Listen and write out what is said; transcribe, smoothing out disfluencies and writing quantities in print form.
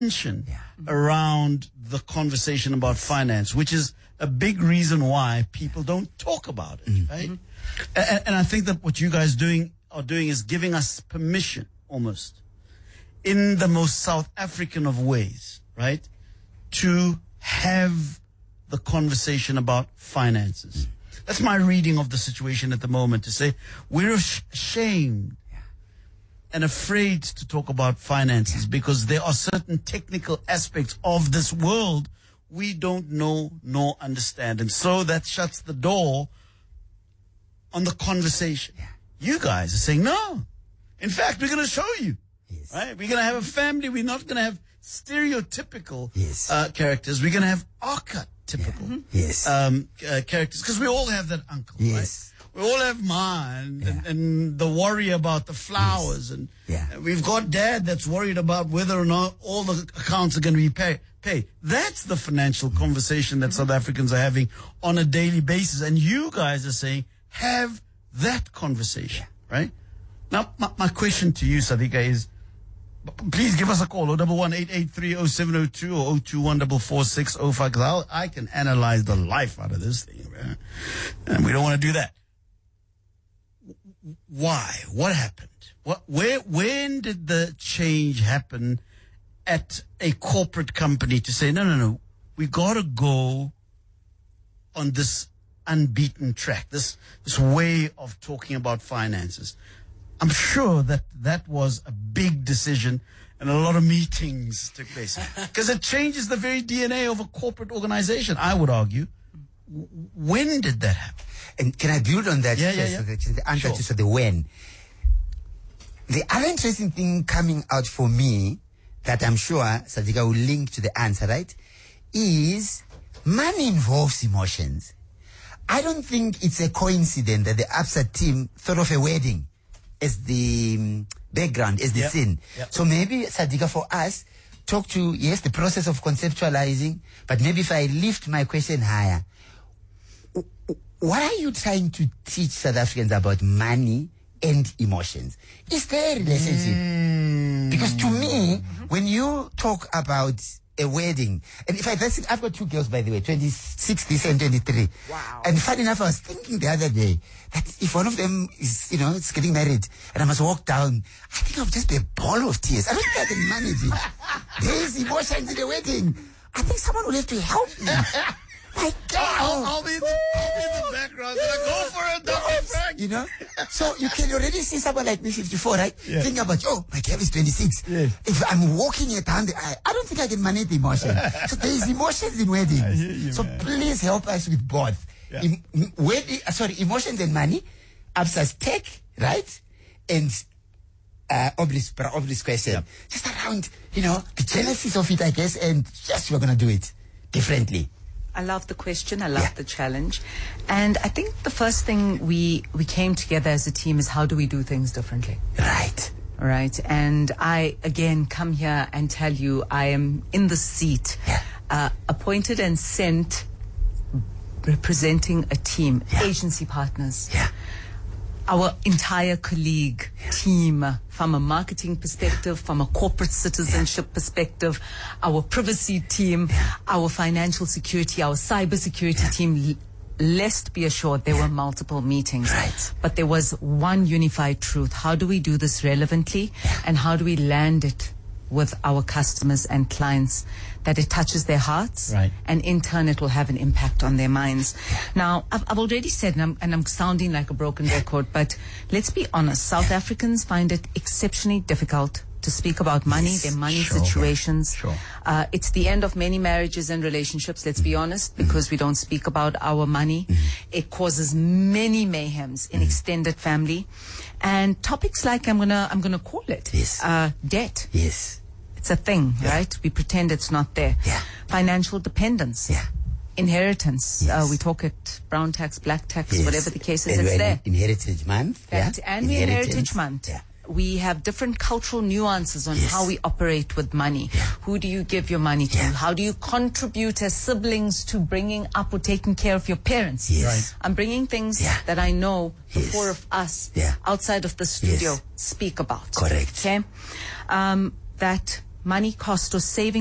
tension around the conversation about finance, which is a big reason why people don't talk about it, right? And I think that what you guys are doing is giving us permission, almost, in the most South African of ways, right, to have the conversation about finances. That's my reading of the situation at the moment, to say we're ashamed and afraid to talk about finances because there are certain technical aspects of this world we don't know nor understand. And so that shuts the door on the conversation. You guys are saying, no. In fact, we're going to show you. Right? We're going to have a family. We're not going to have stereotypical characters. We're going to have archetypical characters, because we all have that uncle, right? We all have mine and the worry about the flowers. And we've got dad that's worried about whether or not all the accounts are going to be paid. That's the financial conversation that South Africans are having on a daily basis. And you guys are saying, have that conversation, right? Now, my question to you, Sadika, is, please give us a call, 011-883-0702 or 021-446-05, because I can analyze the life out of this thing, right? And we don't want to do that. Why? What happened? When did the change happen at a corporate company to say, no, we got to go on this unbeaten track, this way of talking about finances? I'm sure that was a big decision and a lot of meetings took place, because it changes the very DNA of a corporate organization, I would argue. When did that happen? And can I build on that? The answer to the when. The other interesting thing coming out for me, that I'm sure Sadika will link to the answer, right, is money involves emotions. I don't think it's a coincidence that the Absa team thought of a wedding as the background, as the scene. So maybe, Sadika, for us, talk to, the process of conceptualizing, but maybe if I lift my question higher, what are you trying to teach South Africans about money and emotions? Is there a relationship? Because to me, when you talk about a wedding, and I've got two girls, by the way, 26 this and 23. Wow. And funny enough, I was thinking the other day that if one of them is, is getting married and I must walk down, I think I'll just be a ball of tears. I don't think I can manage it. There's emotions in the wedding. I think someone will have to help me. My God. I'll be in the background. Like, go for it, Dr. Frank. So you can already see someone like me, 54, right? Think about, my girl is 26. If I'm walking it down the aisle, I don't think I can manage the emotion. So there is emotions in weddings. So please help us with both. Emotions and money, Absa's tech, right? And obvious question. Just around, the genesis of it, I guess, and just we're going to do it differently. I love the question. I love the challenge. And I think the first thing we came together as a team is, how do we do things differently? Right. And I, again, come here and tell you I am in the seat, appointed and sent, representing a team, agency partners. Our entire colleague team, from a marketing perspective, from a corporate citizenship perspective, our privacy team, our financial security, our cyber security team. Lest be assured, there were multiple meetings. But there was one unified truth. How do we do this relevantly? And how do we land it with our customers and clients, that it touches their hearts, and in turn it will have an impact on their minds. Now, I've already said, and I'm sounding like a broken record, but let's be honest, South Africans find it exceptionally difficult to speak about money, their money situations. It's the end of many marriages and relationships, let's be honest, because we don't speak about our money. It causes many mayhems in extended family. And topics like, I'm gonna call it, debt. It's a thing, right? We pretend it's not there. Financial dependence. Inheritance. We talk it brown tax, black tax, whatever the case is, it's there. In Heritage Month. And we're in Heritage Month. We have different cultural nuances on how we operate with money. Who do you give your money to? How do you contribute as siblings to bringing up or taking care of your parents? I'm bringing things that I know the four of us outside of the studio speak about. Correct. Okay? That money cost or saving